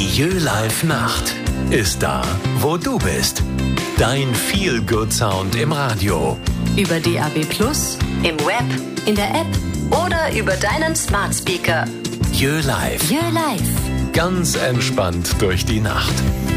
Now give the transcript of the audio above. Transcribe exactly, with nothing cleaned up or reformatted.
Jö-Live Nacht ist da, wo du bist. Dein Feel-Good-Sound im Radio. Über D A B plus, im Web, in der App oder über deinen Smart Speaker. Jö-Live. Jö-Live. Ganz entspannt durch die Nacht.